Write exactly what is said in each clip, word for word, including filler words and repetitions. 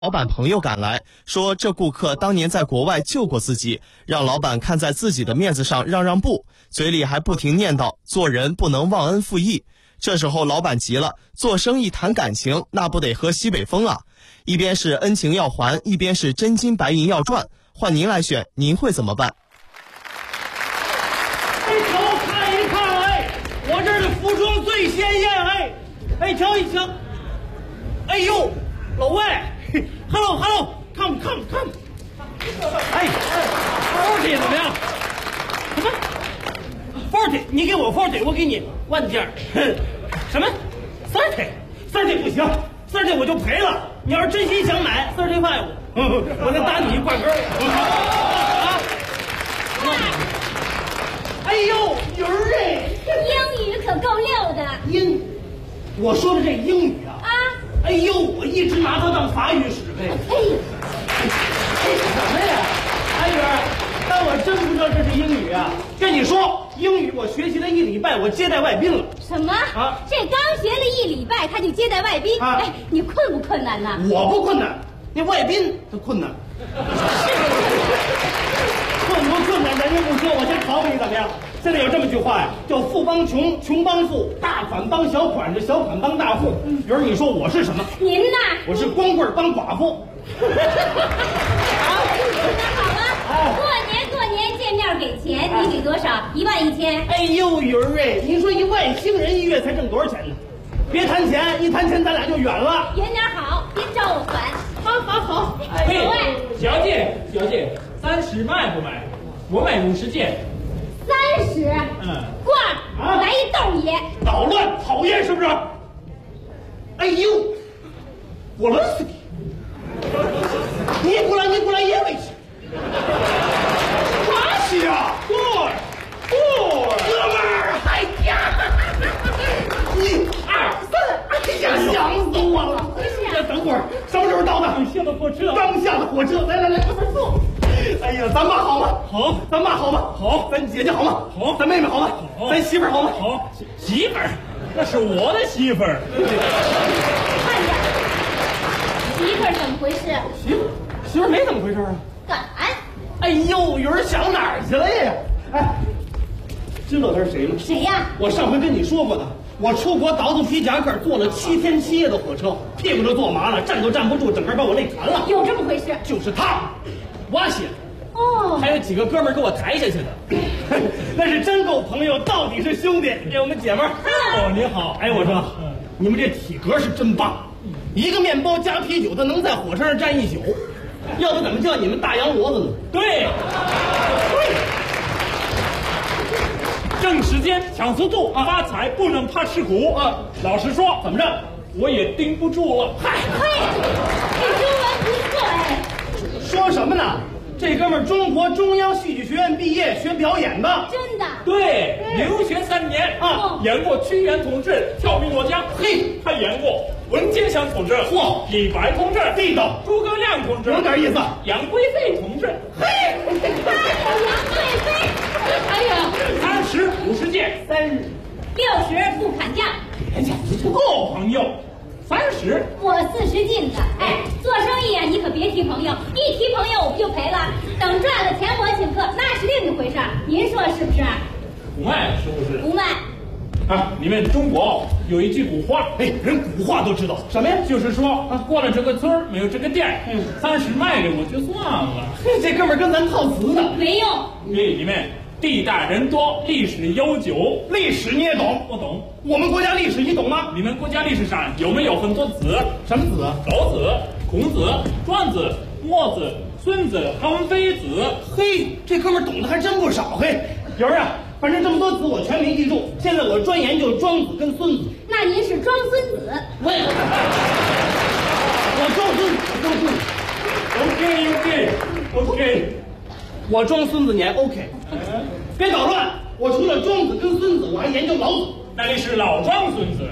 老板朋友赶来，说这顾客当年在国外救过自己，让老板看在自己的面子上让让步，嘴里还不停念叨做人不能忘恩负义。这时候老板急了，做生意谈感情，那不得喝西北风啊！一边是恩情要还，一边是真金白银要赚，换您来选，您会怎么办？ 哎，瞧看一看，哎，我这儿的服装最鲜艳，哎，哎，瞧一瞧，哎呦，老外 ，hello hello，come come come， 哎 ，forty 怎么样？什么 forty？ 你给我 forty， 我给你万件儿。什么 thirty？thirty 不行 ，thirty 我就赔了。你要是真心想买 thirty five， 我能打你一挂钩。啊！哎呦，鱼儿哎！ 英语可够溜的。 英，我说的这英语啊。 啊！ 哎呦，我一直拿它当法语使呗。 哎， 这什么呀？哎鱼儿，但我真不知道这是英语啊。跟你说，英语我学习了一礼拜，我接待外宾了。 什么？ 啊， 这刚学了一礼拜，他就接待外宾。 啊， 哎，你困不困难呢？ 我不困难，那外宾他困难。困不困难咱先不说，我先考考你怎么样？现在有这么句话呀，叫富帮穷，穷帮富，大款帮小款，这小款帮大户。嗯，比如你说我是什么？ 您呢？ 我是光棍帮寡妇。 好，那好了。 哎， 过年过年见面给钱，你给多少？一万一千？ 哎呦，鱼儿哎，您说一外星人一月才挣多少钱呢？别谈钱，一谈钱咱俩就远了。 演点好，别找我烦。 好好好。 哎呦喂， 小姐，小姐，三十卖不卖？我买五十件。 三十。 嗯。 挂啊， 来一豆爷。 捣乱，讨厌是不是？哎呦，我冷死你！你过来，你过来也委屈。啥戏啊？过过，哥们儿，哎呀，一二三，哎呀，想死我了！这等会儿什么时候到的？ 刚下的火车。 刚下的火车，来来来，快快坐。哎呀，咱妈好吗？ 好。 咱妈好吗？ 好。 咱姐姐好吗？ 好。 咱妹妹好吗？ 好。 咱媳妇儿好吗？ 好。媳妇儿，那是我的媳妇儿。 看着，媳妇儿怎么回事？ 媳妇媳妇没怎么回事啊。 敢？ 哎呦，鱼儿想哪儿去了呀？哎，知道他是谁吗？ 谁呀？ 我上回跟你说过的，我出国倒腾皮夹克，坐了七天七夜的火车，屁股都坐麻了，站都站不住，整个把我累瘫了。 有这么回事？ 就是他，我写的。 哦， 还有几个哥们儿给我抬下去的，那是真够朋友，到底是兄弟。这我们姐们儿， 哦，你好。 哎，我说，你们这体格是真棒，一个面包加啤酒，他能在火车上站一宿。要不怎么叫你们大洋骡子呢？ 对，挣时间抢速度，发财不能怕吃苦啊！老实说， 怎么着？ 我也盯不住了。 嗨， 嘿，这中文不错哎。 说什么呢？这哥们儿中国中央戏剧学院毕业，学表演的。 真的？ 对，留学三年啊，演过屈原同志跳兵我家，嘿，还演过文天祥同志， 嚯， 李白同志， 地道， 诸葛亮同志， 有点意思。 杨贵妃同志， 嘿， 还有杨贵妃。 哎呀， 三十五十件， 三十， 六十不砍价。 哎呀，你不够朋友，三十。 我四十进的。哎，做生意啊，你可别提朋友，一提朋友我就赔了。等赚了钱我请客，那是另一回事儿。您说是不是？ 不卖是不是？ 不卖。 啊，你们中国有一句古话， 哎，人古话都知道什么呀？ 就是说啊，过了这个村儿没有这个店，嗯，三十卖给我就算了。 这哥们儿跟咱套词呢， 没用。 对，你们地大人多，历史悠久， 历史你也懂？ 我懂。 我们国家历史你懂吗？ 你们国家历史上有没有很多子？ 什么子？ 老子、孔子、庄子、墨子、孙子、韩非子。 嘿，这哥们儿懂得还真不少。嘿，有儿啊，反正这么多子我全没记住。现在我专研究庄子跟孙子。 那您是庄孙子？ 我也，我装孙子，我装孙子。 OK OK OK， 我装孙子你还 OK？别捣乱！我除了庄子跟孙子，我还研究老子。 那你是老庄孙子。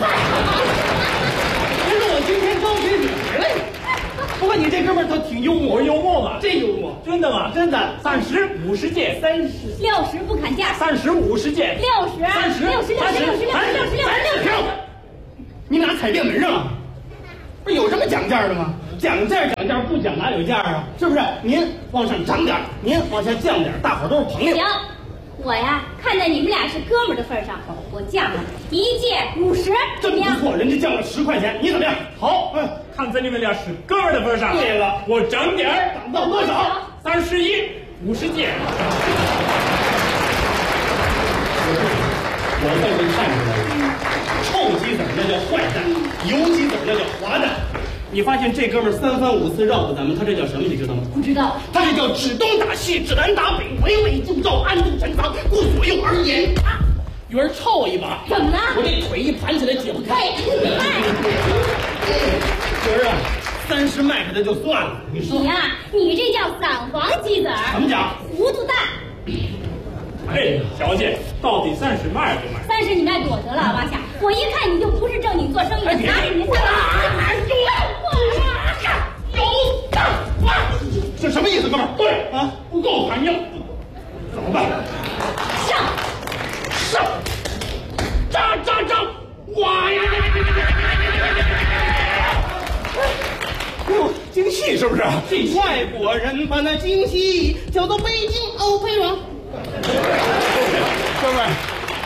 别说我今天招谁惹谁了？不过你这哥们儿他挺幽默， 我幽默吗？ 真幽默， 真的吗？ 真的。 三十五十件， 三十， 六十不砍价。 三十五十件， 六十， 三十， 六十，六十，六十，六十，六十，六十，六十。 你们俩踩电门上了？ 不是有什么讲价的吗？讲价讲价，不讲哪有价啊？是不是？您往上涨点，您往下降点，大伙都是朋友。 行，我呀，看在你们俩是哥们儿的份上，我降了一届五十，怎么样？ 真不错，人家降了十块钱，你怎么样？ 好，嗯，看在你们俩是哥们儿的份上。 对了， 我涨点儿， 涨到多少？ 三十一，五十件。 我算是看出来了，臭鸡子那叫坏蛋，油鸡子那叫滑蛋。你发现这哥们儿三番五次绕过咱们，他这叫什么？你知道吗？ 不知道。 他这叫指东打西，指南打北，围魏救赵，暗度陈仓，顾左右而言他。有人抽我一把， 怎么了？ 我这腿一盘起来解不开。觉儿啊，三十卖给他就算了。你说你呀、啊，你这叫散黄鸡子儿。 怎么讲？ 糊涂蛋。 哎，小姐，到底三十卖不卖？ 三十你卖多得了，王霞，我一看你就不是正经做生意的，哪里没三有这什么意思，哥们儿？对啊，不够朋友，怎么办？ 上上，扎扎扎，哇呀！哟，京戏是不是？外国人把那京戏叫做北京欧佩拉。哥们儿，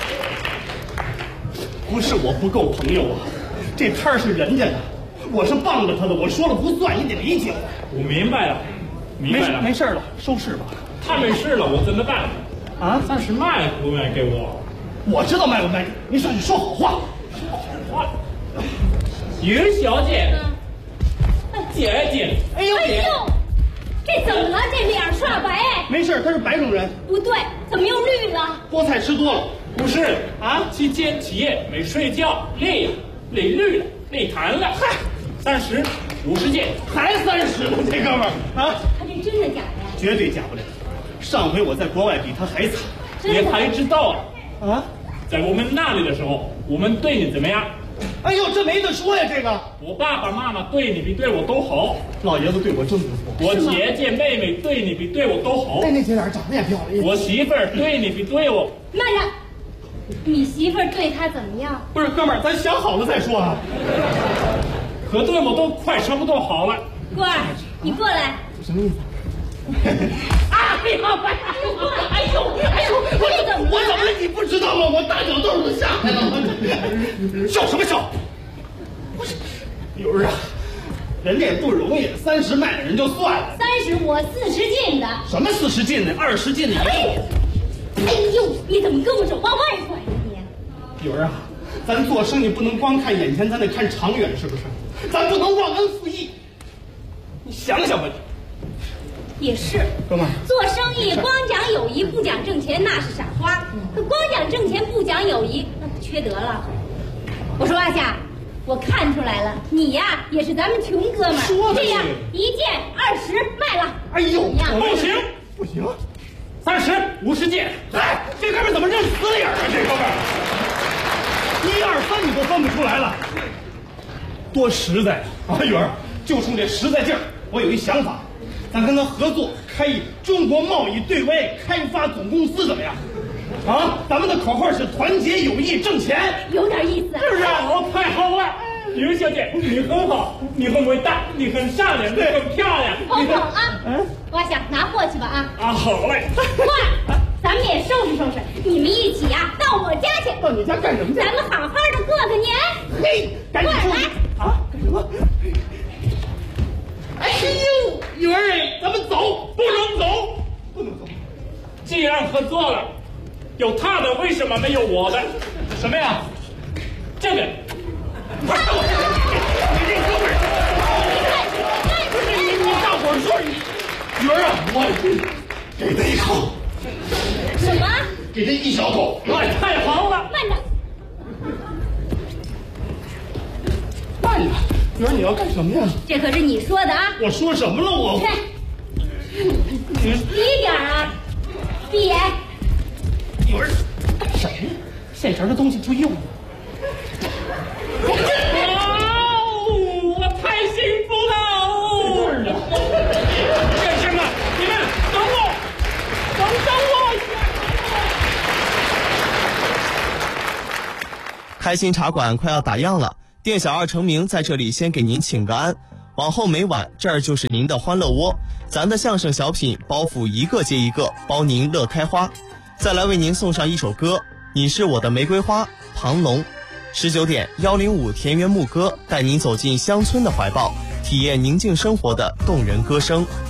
不是我不够朋友啊，这摊儿是人家的，我是傍着他的，我说了不算，你得理解我。 我明白了，明白了， 没事了，收拾吧。 他没事了，我怎么办？ 啊， 三十卖不卖给我？ 我知道卖不卖，你上去说好话。 说好话。于小姐，姐姐， 哎呦，哎呦，这怎么了？这脸刷白？ 没事，他是白种人。 不对，怎么又绿了？ 菠菜吃多了。 不是啊， 期间起夜没睡觉，累呀，累绿了，累痰了。嗨，三十，五十件， 还三十呢，这哥们儿啊！ 他这真的假的呀？ 绝对假不了。上回我在国外比他还惨。 你还知道啊？ 啊， 在我们那里的时候，我们对你怎么样？ 哎呦，这没得说呀，这个我爸爸妈妈对你比对我都好， 老爷子对我真不错。 我姐姐妹妹对你比对我都好， 哎，那姐俩长得也漂亮。 我媳妇儿对你比对我。 慢着，你媳妇儿对他怎么样？ 不是，哥们儿，咱想好了再说啊。 可对我都快差不多好了。 郭儿，你过来。 什么意思？ 啊！哎呦，哎呦，哎呦，我怎么我怎么了？你不知道吗？我大脚豆都下来了。笑什么笑？不是，有人啊，人家也不容易，三十卖的人就算了。 三十我四十进的。 什么四十进的？二十进的。 哎，哎呦，你怎么跟我手往外拐呢你？ 有人啊，咱做生意不能光看眼前，咱得看长远，是不是？咱不能忘恩负义。你想想吧。 也是， 哥们儿， 做生意光讲友谊不讲挣钱，那是傻花；可光讲挣钱不讲友谊，那可缺德了。我说阿夏，我看出来了，你呀也是咱们穷哥们儿。这样一件二十卖了。 哎呦， 怎么样？ 不行， 不行， 三十五十件。 哎，这哥们儿怎么认死理儿啊？这哥们儿，一二三你都分不出来了，多实在啊！雨儿，就冲这实在劲儿，我有一想法。咱跟他合作，开一中国贸易对外开发总公司怎么样？啊，咱们的口号是团结友谊挣钱， 有点意思， 是不是？ 哦，太好了，于小姐，你很好，你很伟大，你很善良，你很漂亮。 好走啊！嗯，我想拿货去吧啊！ 啊，好嘞。 哇，咱们也收拾收拾，你们一起呀、啊、到我家去。 到你家干什么去？ 咱们好好的过个年。 嘿，赶紧收拾啊！干什么？哎呦，雨儿哎，咱们走， 不能走， 不能走。 既然合作了，有他的为什么没有我的？ 什么呀？ 这个。 你这哥们儿，不是你你大伙儿说你，雨儿啊，我给他一口。 什么？ 给他一小口。 哎，太好了。 慢着。 慢着。雨儿，你要干什么呀？ 这可是你说的啊！ 我说什么了？我看，低点啊，闭眼。 雨儿，干什么呀？现成的东西就用。 哇哦，我太幸福了！干什么？你们等我，等等我！ 开心茶馆快要打烊了。 店小二成名在这里先给您请个安，往后每晚这儿就是您的欢乐窝，咱的相声小品包袱一个接一个，包您乐开花。再来为您送上一首歌，你是我的玫瑰花，庞龙。十九点一零五田园牧歌带您走进乡村的怀抱，体验宁静生活的动人歌声。